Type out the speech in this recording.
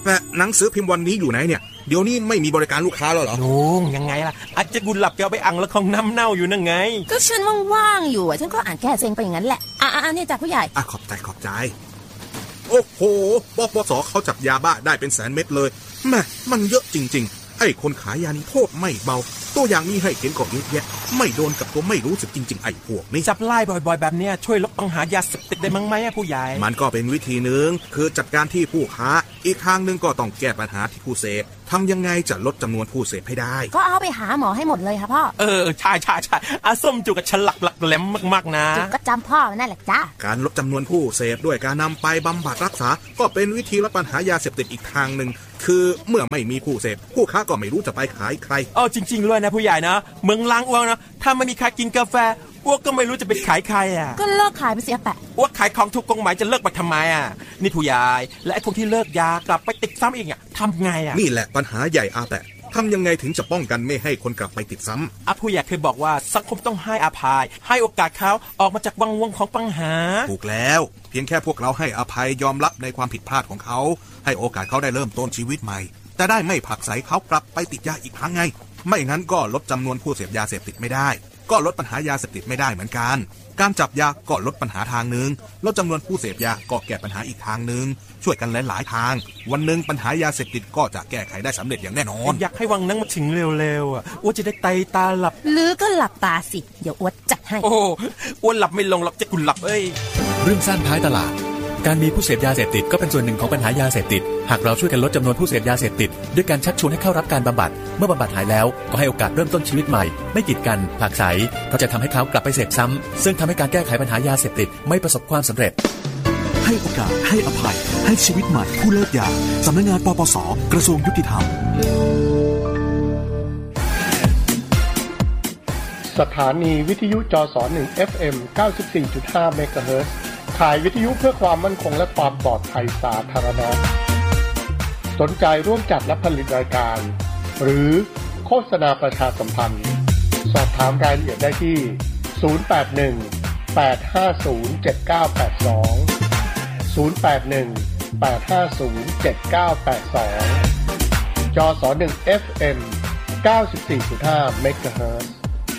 แต่หนังสือพิมพ์วันนี้อยู่ไหนเนี่ยเดี๋ยวนี้ไม่มีบริการลูกค้าแล้วเหรอลุงยังไงล่ะอาจจะกุหลับแกเอาไปอังแล้วของน้ำเน่าอยู่นั่นไงก็ฉันว่างๆอยู่ฉันก็อ่านแก้เซ็งไปอย่างนั้นแหละนี่จ้ะผู้ใหญ่ขอบใจโอ้โหปปสเขาจับยาบ้าได้เป็นแสนเม็ดเลยแม่มันเยอะจริงๆไอ้คนขายยานี่โทษไม่เบาตัวอย่างนี้ให้เห็นก็เยอะแยะไม่โดนกับตัวไม่รู้สึกจริงๆไอ้พวกนี้จับไล่บ่อยๆแบบนี้ช่วยลดปัญหายาเสพติดได้มั้งไหมผู้ใหญ่มันก็เป็นวิธีนึงคือจัดการที่ผู้ค้าอีกทางนึงก็ต้องแก้ปัญหาที่ผู้เสพทำยังไงจะลดจำนวนผู้เสพให้ได้ก็เอาไปหาหมอให้หมดเลยค่ะพ่อใช่อาส้มจุกกับฉลักหลักแหลมมากๆนะจุกก็จำพ่อนั่นแหละจ้าการลดจำนวนผู้เสพด้วยการนำไปบำบัดรักษาก็เป็นวิธีลดปัญหายาเสพติดอีกทางนึงคือเมื่อไม่มีผู้เสพผู้ค้าก็ไม่รู้จะไปขายใครจริงๆเลยนะผู้ใหญ่นะเมืองล้างอ้วงนะถ้าไม่มีใครกินกาแฟอ้วกก็ไม่รู้จะไปขายใครก็เลิกขายไปเสียแปะอ้วกขายของถูกกฎหมายจะเลิกไปทำไมนี่ผู้ใหญ่และไอ้พวกที่เลิกยากลับไปติดซ้ำอีกทำไงนี่แหละปัญหาใหญ่แปะทำยังไงถึงจะป้องกันไม่ให้คนกลับไปติดซ้ำผู้ใหญ่เคยบอกว่าสังคมต้องให้อภัยให้โอกาสเขาออกมาจากวังวนของปัญหาถูกแล้วเพียงแค่พวกเราให้อภัยยอมรับในความผิดพลาดของเขาให้โอกาสเขาได้เริ่มต้นชีวิตใหม่แต่ได้ไม่ผลักไสเขากลับไปติดยาอีกครั้งไงไม่งั้นก็ลดจำนวนผู้เสพยาเสพติดไม่ได้ก็ลดปัญหายาเสพติดไม่ได้เหมือนกันการจับยาก็ลดปัญหาทางนึงลดจำนวนผู้เสพยาก็แก้ปัญหาอีกทางนึงช่วยกันหลายๆทางวันนึงปัญหายาเสพติดก็จะแก้ไขได้สำเร็จอย่างแน่นอนอยากให้วังนั้นมาถึงเร็วๆอ้วนจะได้ไตตาหลับหรือก็หลับตาสิเดี๋ยวอ้วนจัดให้อ้วนหลับไม่ลงหลับจะกุหลับเรื่องสั้นท้ายตลาดการมีผู้เสพยาเสพติดก็เป็นส่วนหนึ่งของปัญหายาเสพติดหากเราช่วยกันลดจำนวนผู้เสพยาเสพติดด้วยการชักชวนให้เข้ารับการบำบัดเมื่อบำบัดหายแล้วก็ให้โอกาสเริ่มต้นชีวิตใหม่ไม่กีดกันผลักไสเพราะจะทำให้เขากลับไปเสพซ้ำซึ่งทำให้การแก้ไขปัญหายาเสพติดไม่ประสบความสำเร็จให้โอกาสให้อภัยให้ชีวิตใหม่ผู้เลิกยาสำนักงานปปส.กระทรวงยุติธรรมสถานีวิทยุจส1 FM 94.5 เมกะเฮิรตซ์ขายวิทยุเพื่อความมั่นคงและความปลอดภัยสาธารณะสนใจร่วมจัดและผลิตรายการหรือโฆษณาประชาสัมพันธ์สอบถามรายละเอียดได้ที่081-850-7982 081-850-7982 จส1 FM 94.5 เมกะเฮิรตซ์